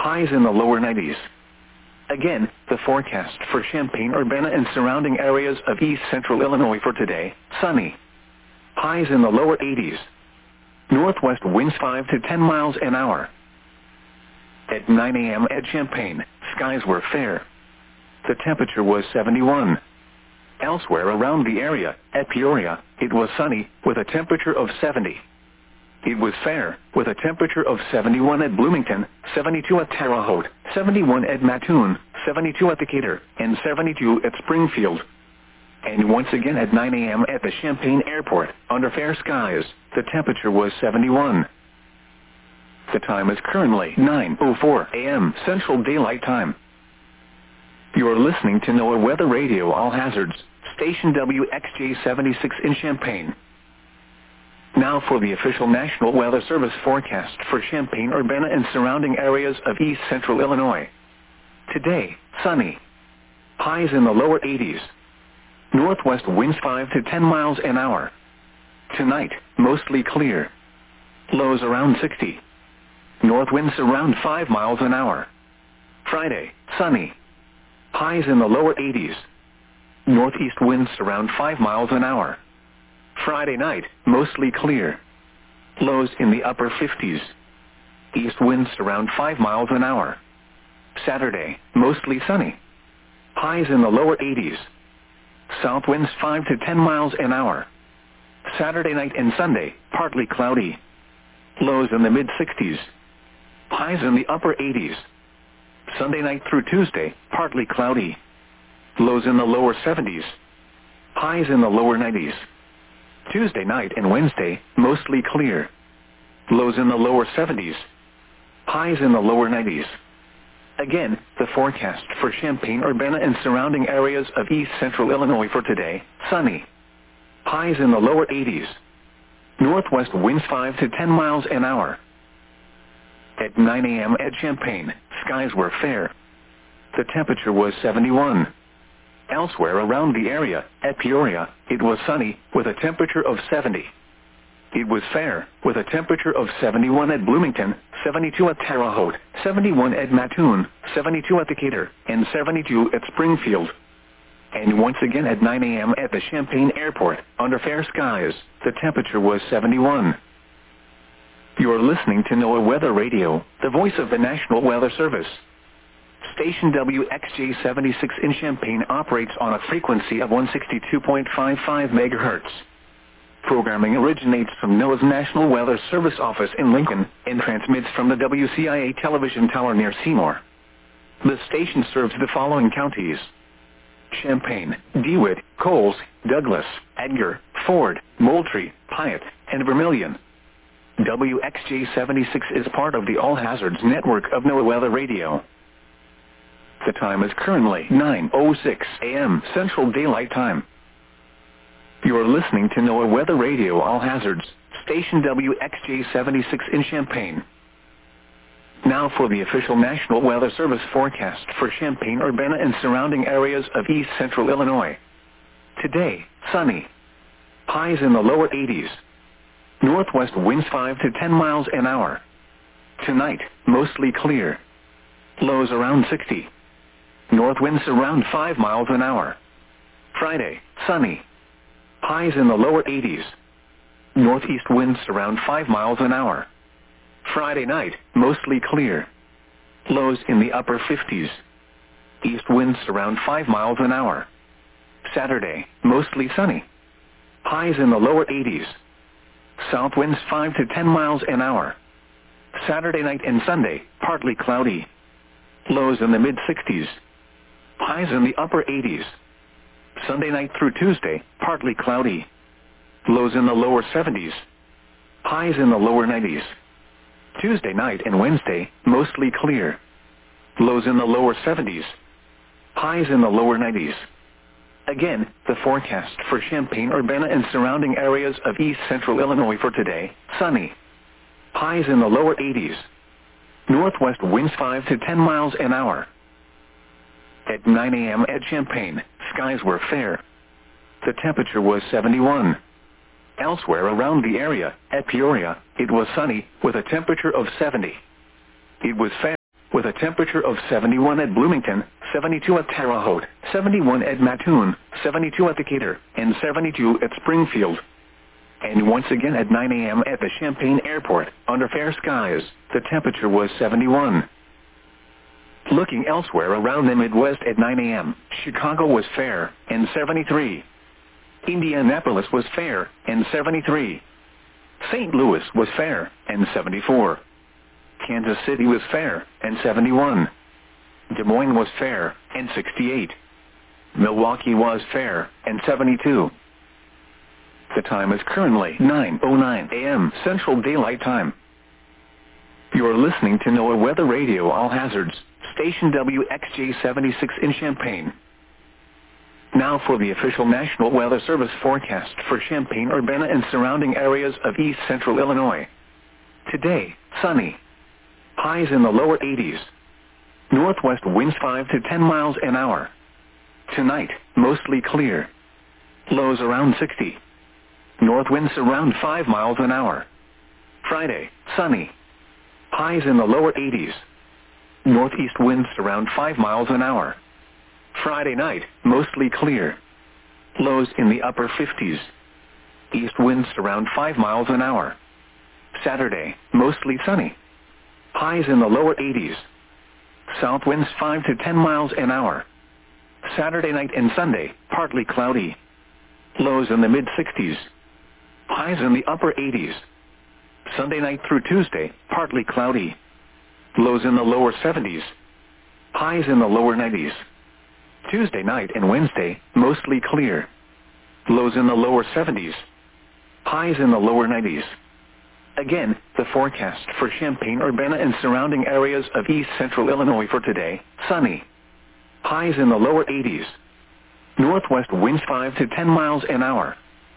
Highs in the lower 90s. Again, the forecast for Champaign-Urbana and surrounding areas of east central Illinois for today, sunny. Highs in the lower 80s. Northwest winds 5 to 10 miles an hour. At 9 a.m. at Champaign, skies were fair. The temperature was 71. Elsewhere around the area, at Peoria, it was sunny, with a temperature of 70. It was fair, with a temperature of 71 at Bloomington, 72 at Terre Haute, 71 at Mattoon, 72 at Decatur, and 72 at Springfield. And once again at 9 a.m. at the Champaign Airport, under fair skies, the temperature was 71. The time is currently 9:04 a.m. Central Daylight Time. You are listening to NOAA Weather Radio All Hazards, station WXJ-76 in Champaign. Now for the official National Weather Service forecast for Champaign-Urbana and surrounding areas of east central Illinois. Today, sunny. Highs in the lower 80s. Northwest winds 5 to 10 miles an hour. Tonight, mostly clear. Lows around 60. North winds around 5 miles an hour. Friday, sunny. Highs in the lower 80s. Northeast winds around 5 miles an hour. Friday night, mostly clear. Lows in the upper 50s. East winds around 5 miles an hour. Saturday, mostly sunny. Highs in the lower 80s. South winds 5 to 10 miles an hour. Saturday night and Sunday, partly cloudy. Lows in the mid-60s. Highs in the upper 80s. Sunday night through Tuesday, partly cloudy. Lows in the lower 70s. Highs in the lower 90s. Tuesday night and Wednesday, mostly clear. Lows in the lower 70s. Highs in the lower 90s. Again, the forecast for Champaign-Urbana and surrounding areas of east central Illinois for today, sunny. Highs in the lower 80s. Northwest winds 5 to 10 miles an hour. At 9 a.m. at Champaign, skies were fair. The temperature was 71. Elsewhere around the area, at Peoria, it was sunny, with a temperature of 70. It was fair, with a temperature of 71 at Bloomington, 72 at Terre Haute, 71 at Mattoon, 72 at Decatur, and 72 at Springfield. And once again at 9 a.m. at the Champaign Airport, under fair skies, the temperature was 71. You are listening to NOAA Weather Radio, the voice of the National Weather Service. Station WXJ-76 in Champaign operates on a frequency of 162.55 megahertz. Programming originates from NOAA's National Weather Service office in Lincoln and transmits from the WCIA television tower near Seymour. The station serves the following counties: Champaign, DeWitt, Coles, Douglas, Edgar, Ford, Moultrie, Piatt, and Vermilion. WXJ-76 is part of the All Hazards network of NOAA Weather Radio. The time is currently 9:06 a.m. Central Daylight Time. You are listening to NOAA Weather Radio All Hazards, station WXJ-76 in Champaign. Now for the official National Weather Service forecast for Champaign-Urbana and surrounding areas of east central Illinois. Today, sunny. Highs in the lower 80s. Northwest winds 5 to 10 miles an hour. Tonight, mostly clear. Lows around 60. North winds around 5 miles an hour. Friday, sunny. Highs in the lower 80s. Northeast winds around 5 miles an hour. Friday night, mostly clear. Lows in the upper 50s. East winds around 5 miles an hour. Saturday, mostly sunny. Highs in the lower 80s. South winds 5 to 10 miles an hour. Saturday night and Sunday, partly cloudy. Lows in the mid-60s. Highs in the upper 80s. Sunday night through Tuesday, partly cloudy. Lows in the lower 70s. Highs in the lower 90s. Tuesday night and Wednesday, mostly clear. Lows in the lower 70s. Highs in the lower 90s. Again, the forecast for Champaign-Urbana and surrounding areas of east central Illinois for today, sunny. Highs in the lower 80s. Northwest winds 5 to 10 miles an hour. At 9 a.m. at Champaign, skies were fair. The temperature was 71. Elsewhere around the area, at Peoria, it was sunny, with a temperature of 70. It was fair. with a temperature of 71 at Bloomington, 72 at Terre Haute, 71 at Mattoon, 72 at Decatur, and 72 at Springfield. And once again at 9 a.m. at the Champaign Airport, under fair skies, the temperature was 71. Looking elsewhere around the Midwest at 9 a.m., Chicago was fair, and 73. Indianapolis was fair, and 73. St. Louis was fair, and 74. Kansas City was fair, and 71. Des Moines was fair, and 68. Milwaukee was fair, and 72. The time is currently 9:09 a.m. Central Daylight Time. You're listening to NOAA Weather Radio All Hazards, station WXJ-76 in Champaign. Now for the official National Weather Service forecast for Champaign-Urbana and surrounding areas of east central Illinois. Today, sunny. Highs in the lower 80s. Northwest winds 5 to 10 miles an hour. Tonight, mostly clear. Lows around 60. North winds around 5 miles an hour. Friday, sunny. Highs in the lower 80s. Northeast winds around 5 miles an hour. Friday night, mostly clear. Lows in the upper 50s. East winds around 5 miles an hour. Saturday, mostly sunny. Highs in the lower 80s. South winds 5 to 10 miles an hour. Saturday night and Sunday, partly cloudy. Lows in the mid-60s. Highs in the upper 80s. Sunday night through Tuesday, partly cloudy. Lows in the lower 70s. Highs in the lower 90s. Tuesday night and Wednesday, mostly clear. Lows in the lower 70s. Highs in the lower 90s. Again, the forecast for Champaign-Urbana and surrounding areas of east central Illinois for today, sunny. Highs in the lower 80s. Northwest winds 5 to 10 miles an hour.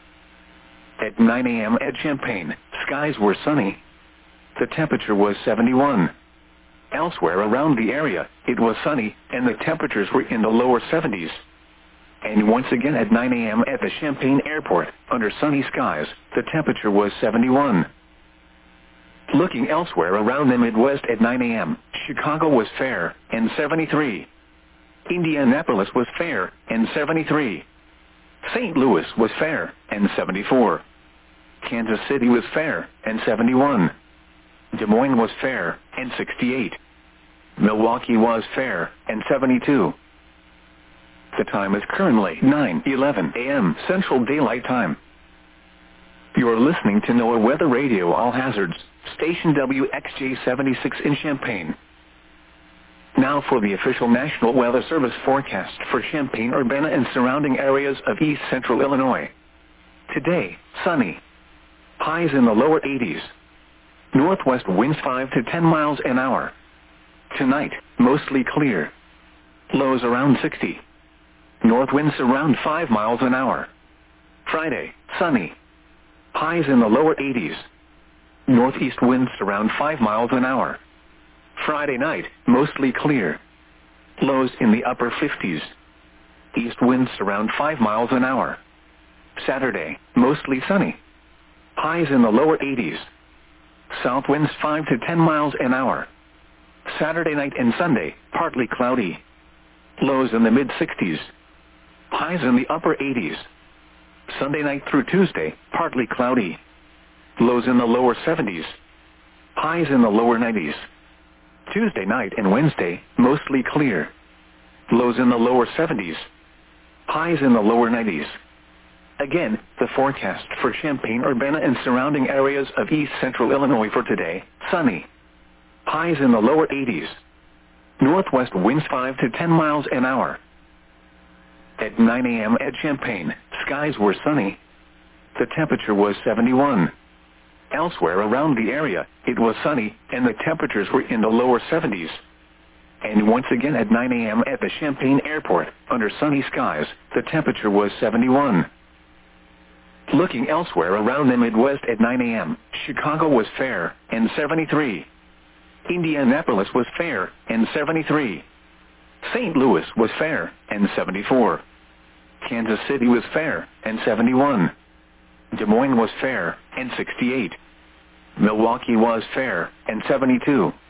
At 9 a.m. at Champaign, skies were sunny. The temperature was 71. Elsewhere around the area, it was sunny, and the temperatures were in the lower 70s. And once again at 9 a.m. at the Champaign Airport, under sunny skies, the temperature was 71. Looking elsewhere around the Midwest at 9 a.m., Chicago was fair, and 73. Indianapolis was fair, and 73. St. Louis was fair, and 74. Kansas City was fair, and 71. Des Moines was fair, and 68. Milwaukee was fair, and 72. The time is currently 9:11 a.m. Central Daylight Time. You're listening to NOAA Weather Radio All Hazards, station WXJ-76 in Champaign. Now for the official National Weather Service forecast for Champaign-Urbana and surrounding areas of east central Illinois. Today, sunny. Highs in the lower 80s. Northwest winds 5 to 10 miles an hour. Tonight, mostly clear. Lows around 60. North winds around 5 miles an hour. Friday, sunny. Highs in the lower 80s. Northeast winds around 5 miles an hour. Friday night, mostly clear. Lows in the upper 50s. East winds around 5 miles an hour. Saturday, mostly sunny. Highs in the lower 80s. South winds 5 to 10 miles an hour. Saturday night and Sunday, partly cloudy. Lows in the mid-60s. Highs in the upper 80s. Sunday night through Tuesday, partly cloudy. Lows in the lower 70s. Highs in the lower 90s. Tuesday night and Wednesday, mostly clear. Lows in the lower 70s. Highs in the lower 90s. Again, the forecast for Champaign-Urbana and surrounding areas of east central Illinois for today, sunny. Highs in the lower 80s. Northwest winds 5 to 10 miles an hour. At 9 a.m. at Champaign, skies were sunny. The temperature was 71. Elsewhere around the area, it was sunny, and the temperatures were in the lower 70s. And once again at 9 a.m. at the Champaign Airport, under sunny skies, the temperature was 71. Looking elsewhere around the Midwest at 9 a.m., Chicago was fair, and 73. Indianapolis was fair, and 73. St. Louis was fair, and 74. Kansas City was fair, and 71. Des Moines was fair, and 68. Milwaukee was fair, and 72.